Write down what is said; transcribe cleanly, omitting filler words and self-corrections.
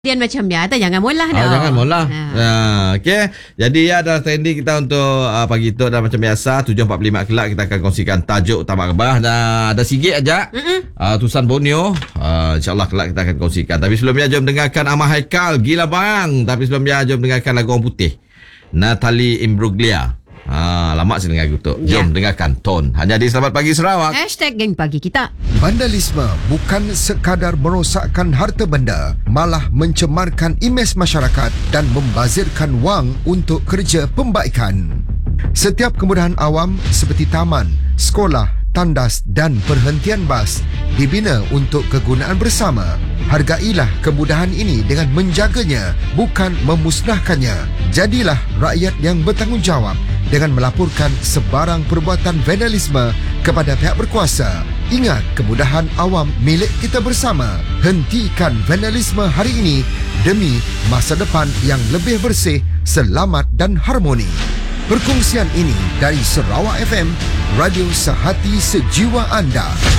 Dia macam biasa, jangan molah dah. Jangan molah. Okey. Jadi adalah trending kita untuk pagi tu dah macam biasa 7.45 kelak kita akan kongsikan tajuk utama khabar. Dah ada sikit aja. Tulisan Borneo. InsyaAllah kelak kita akan kongsikan. Tapi sebelumnya jom dengarkan Ahmad Haikal Gila Bang. Tapi sebelumnya jom dengarkan lagu Orang Putih, Natalie Imbruglia. Lama saya dengar gitu. Jom dengarkan Tone hanya di Selamat Pagi Sarawak. #Geng Pagi Kita. Vandalisme bukan sekadar merosakkan harta benda, malah mencemarkan imej masyarakat dan membazirkan wang untuk kerja pembaikan. Setiap kemudahan awam seperti taman, sekolah, tandas dan perhentian bas dibina untuk kegunaan bersama. Hargailah kemudahan ini dengan menjaganya, bukan memusnahkannya. Jadilah rakyat yang bertanggungjawab dengan melaporkan sebarang perbuatan vandalisme kepada pihak berkuasa. Ingat, kemudahan awam milik kita bersama. Hentikan vandalisme hari ini demi masa depan yang lebih bersih, selamat dan harmoni. Perkongsian ini dari Sarawak FM, radio sehati sejiwa anda.